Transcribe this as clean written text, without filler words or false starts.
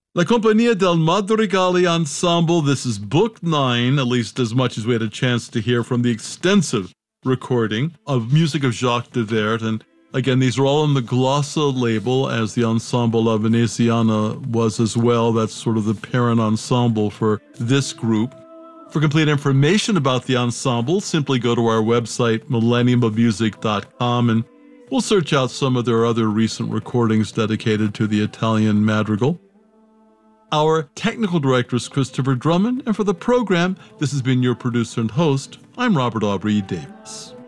La Compagnia del Madrigali Ensemble. This is Book 9, at least as much as we had a chance to hear from the extensive recording of music of Jacques de Vert. And again, these are all on the Glossa label, as the Ensemble La Veneziana was as well. That's sort of the parent ensemble for this group. For complete information about the ensemble, simply go to our website, millenniumofmusic.com, and we'll search out some of their other recent recordings dedicated to the Italian madrigal. Our technical director is Christopher Drummond, and for the program, this has been your producer and host. I'm Robert Aubrey Davis.